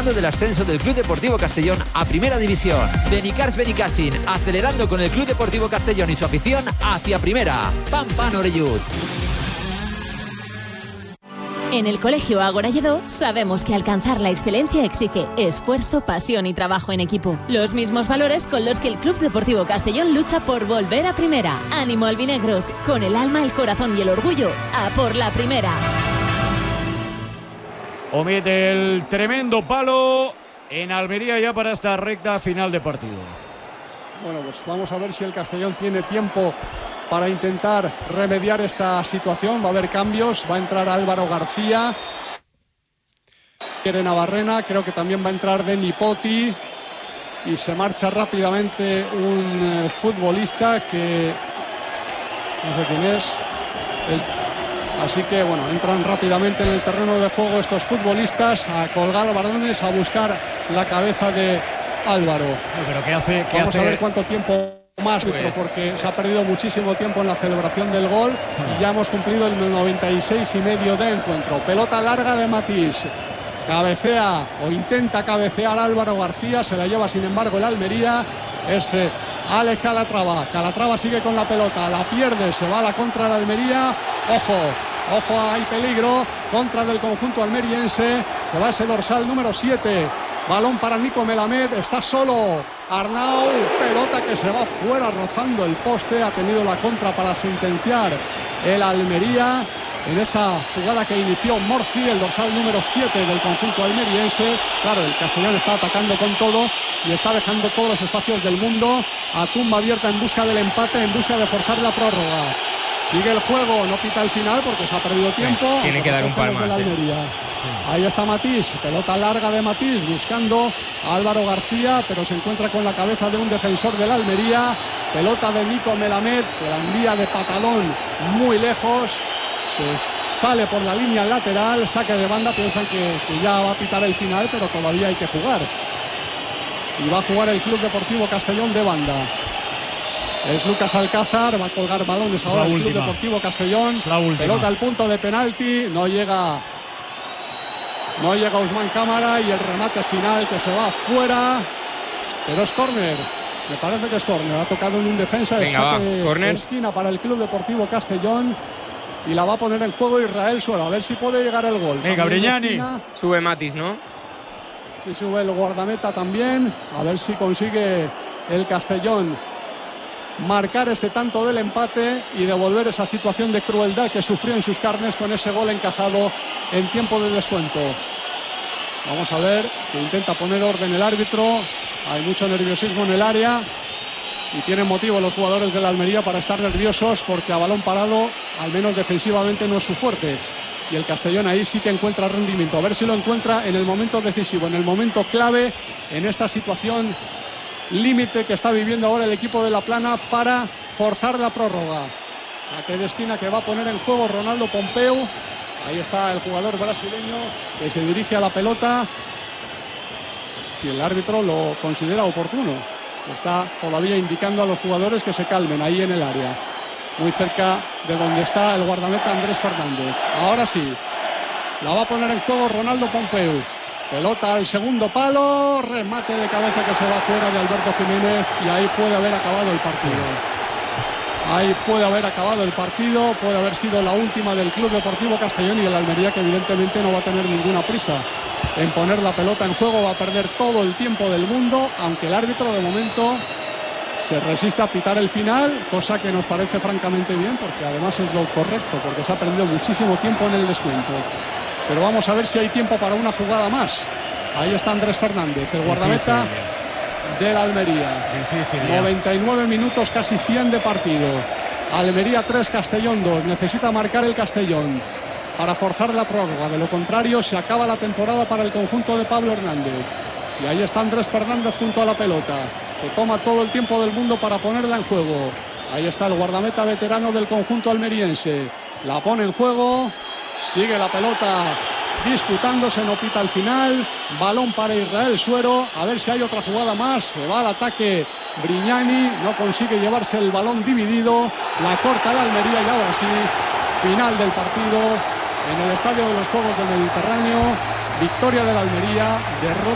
motivo del ascenso del Club Deportivo Castellón a Primera División. Benicars Benicassin, acelerando con el Club Deportivo Castellón y su afición hacia Primera. Pampan Orellut. En el Colegio Ágora Lledó sabemos que alcanzar la excelencia exige esfuerzo, pasión y trabajo en equipo. Los mismos valores con los que el Club Deportivo Castellón lucha por volver a Primera. Ánimo albinegros, con el alma, el corazón y el orgullo, a por la Primera. Omite el tremendo palo en Almería ya para esta recta final de partido. Bueno, pues vamos a ver si el Castellón tiene tiempo para intentar remediar esta situación. Va a haber cambios, va a entrar Álvaro García, Quiere Navarrena, creo que también va a entrar Deni Poti y se marcha rápidamente un futbolista que no sé quién es. Así que bueno, entran rápidamente en el terreno de juego estos futbolistas a colgar balones, a buscar la cabeza de Álvaro. Pero ¿qué hace? Vamos a ver cuánto tiempo más, pues, porque se ha perdido muchísimo tiempo en la celebración del gol y ya hemos cumplido el 96,5 de encuentro. Pelota larga de Matís, cabecea o intenta cabecear Álvaro García, se la lleva sin embargo el Almería, es Alex Calatrava sigue con la pelota, la pierde, se va a la contra de Almería, ojo, hay peligro, contra del conjunto almeriense, se va ese dorsal número 7, balón para Nico Melamed, está solo Arnau, pelota que se va fuera rozando el poste, ha tenido la contra para sentenciar el Almería en esa jugada que inició Morci, el dorsal número 7 del conjunto almeriense. Claro, el Castellón está atacando con todo y está dejando todos los espacios del mundo a tumba abierta en busca del empate, en busca de forzar la prórroga. Sigue el juego, no pita el final porque se ha perdido tiempo. Tiene que dar un par más. Ahí está Matís, pelota larga de Matís buscando a Álvaro García, pero se encuentra con la cabeza de un defensor del Almería. Pelota de Nico Melamed, que la envía de patadón muy lejos. Se sale por la línea lateral, saque de banda, piensan que ya va a pitar el final, pero todavía hay que jugar. Y va a jugar el Club Deportivo Castellón de banda. Es Lucas Alcázar, va a colgar balones ahora el Club Deportivo Castellón. Pelota al punto de penalti, no llega Ousmane Cámara y el remate final que se va fuera, pero es córner. Me parece que es córner, ha tocado en un defensa de saque de esquina para el Club Deportivo Castellón y la va a poner en juego Israel Suero, a ver si puede llegar el gol. Venga, Brignani. Sube Matis, ¿no? Sí, sube el guardameta también, a ver si consigue el Castellón marcar ese tanto del empate y devolver esa situación de crueldad que sufrió en sus carnes con ese gol encajado en tiempo de descuento. Vamos a ver que intenta poner orden el árbitro, hay mucho nerviosismo en el área y tienen motivo los jugadores de la Almería para estar nerviosos porque a balón parado, al menos defensivamente, no es su fuerte. Y el Castellón ahí sí que encuentra rendimiento, a ver si lo encuentra en el momento decisivo, en el momento clave, en esta situación límite que está viviendo ahora el equipo de La Plana para forzar la prórroga. Saque de esquina que va a poner en juego Ronaldo Pompeu. Ahí está el jugador brasileño que se dirige a la pelota. Si el árbitro lo considera oportuno, está todavía indicando a los jugadores que se calmen ahí en el área, muy cerca de donde está el guardameta Andrés Fernández. Ahora sí, la va a poner en juego Ronaldo Pompeu. Pelota al segundo palo, remate de cabeza que se va fuera de Alberto Jiménez y ahí puede haber acabado el partido. Ahí puede haber acabado el partido, puede haber sido la última del Club Deportivo Castellón y el Almería, que evidentemente no va a tener ninguna prisa en poner la pelota en juego, va a perder todo el tiempo del mundo, aunque el árbitro de momento se resiste a pitar el final, cosa que nos parece francamente bien, porque además es lo correcto, porque se ha perdido muchísimo tiempo en el descuento. Pero vamos a ver si hay tiempo para una jugada más. Ahí está Andrés Fernández, el guardameta del Almería. 99 minutos, casi 100 de partido. Almería 3, Castellón 2. Necesita marcar el Castellón para forzar la prórroga. De lo contrario, se acaba la temporada para el conjunto de Pablo Hernández. Y ahí está Andrés Fernández junto a la pelota. Se toma todo el tiempo del mundo para ponerla en juego. Ahí está el guardameta veterano del conjunto almeriense. La pone en juego. Sigue la pelota disputándose, no pita al final. Balón para Israel Suero. A ver si hay otra jugada más. Se va al ataque Brignani. No consigue llevarse el balón dividido. La corta la Almería y ahora sí, final del partido en el Estadio de los Juegos del Mediterráneo. Victoria de la Almería, derrota